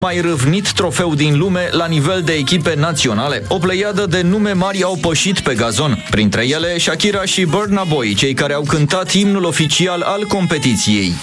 Mai râvnit trofeu din lume la nivel de echipe naționale. O pleiadă de nume mari au pășit pe gazon. Printre ele Shakira și Burna Boy, cei care au cântat imnul oficial al competiției.